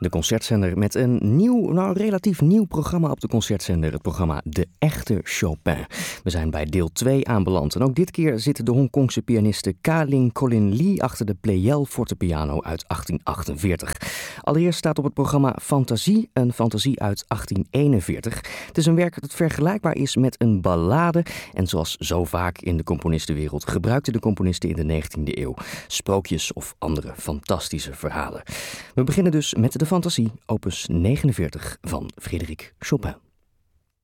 De Concertzender met een relatief nieuw programma op de Concertzender. Het programma De Echte Chopin. We zijn bij deel 2 aanbeland. En ook dit keer zit de Hongkongse pianiste Ka-Ling Colin Lee achter de Pleyel fortepiano uit 1848. Allereerst staat op het programma Fantasie, een fantasie uit 1841. Het is een werk dat vergelijkbaar is met een ballade. En zoals zo vaak in de componistenwereld gebruikten de componisten in de 19e eeuw sprookjes of andere fantastische verhalen. We beginnen dus met de Fantasie, opus 49 van Frédéric Chopin.